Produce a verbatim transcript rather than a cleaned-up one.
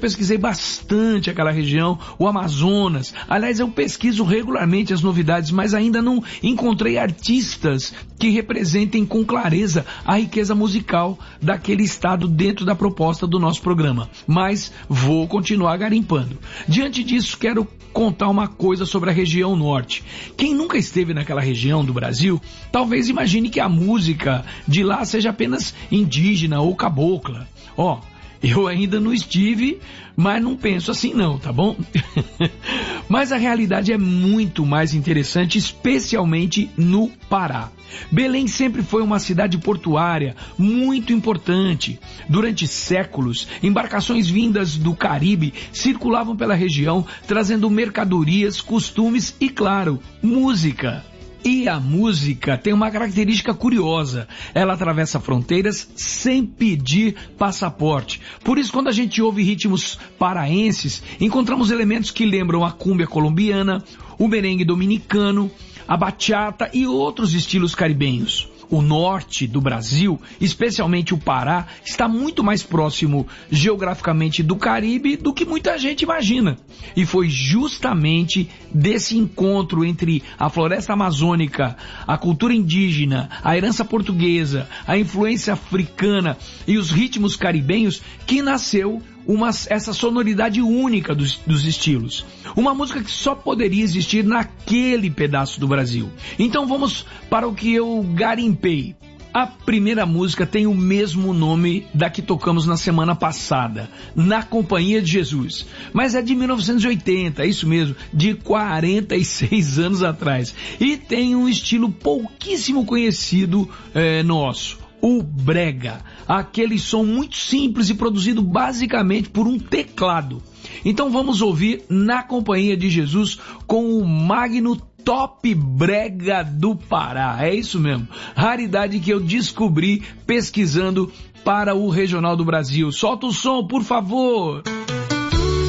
pesquisei bastante aquela região, o Amazonas. Aliás, eu pesquiso regularmente as novidades, mas ainda não encontrei artistas que representem com clareza a riqueza musical daquele estado dentro da proposta do nosso programa. Mas vou continuar garimpando. Diante disso, quero contar uma coisa sobre a região norte. Quem nunca esteve naquela região do Brasil, talvez imagine que a música de lá seja apenas indígena ou cabocla. Ó, eu ainda não estive, mas não penso assim não, tá bom? Mas a realidade é muito mais interessante, especialmente no Pará. Belém sempre foi uma cidade portuária muito importante. Durante séculos, embarcações vindas do Caribe circulavam pela região, trazendo mercadorias, costumes e, claro, música. E a música tem uma característica curiosa. Ela atravessa fronteiras sem pedir passaporte. Por isso, quando a gente ouve ritmos paraenses, encontramos elementos que lembram a cúmbia colombiana, o merengue dominicano, a bachata e outros estilos caribenhos. O norte do Brasil, especialmente o Pará, está muito mais próximo geograficamente do Caribe do que muita gente imagina. E foi justamente desse encontro entre a floresta amazônica, a cultura indígena, a herança portuguesa, a influência africana e os ritmos caribenhos que nasceu Uma, essa sonoridade única dos, dos estilos. Uma música que só poderia existir naquele pedaço do Brasil. Então vamos para o que eu garimpei. A primeira música tem o mesmo nome da que tocamos na semana passada, Na Companhia de Jesus. Mas é de mil novecentos e oitenta, é isso mesmo, de quarenta e seis anos atrás. E tem um estilo pouquíssimo conhecido é, nosso. O brega, aquele som muito simples e produzido basicamente por um teclado. Então vamos ouvir Na Companhia de Jesus com o Magno Top Brega do Pará. É isso mesmo, raridade que eu descobri pesquisando para o Regional do Brasil. Solta o som, por favor!